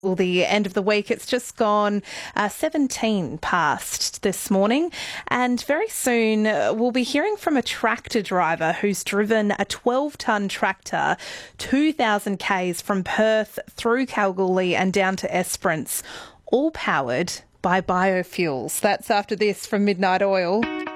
Well, the end of the week, it's just gone 17 past this morning, and very soon we'll be hearing from a tractor driver who's driven a 12-tonne tractor 2,000 k's from Perth through Kalgoorlie and down to Esperance, all powered by biofuels. That's after this from Midnight Oil.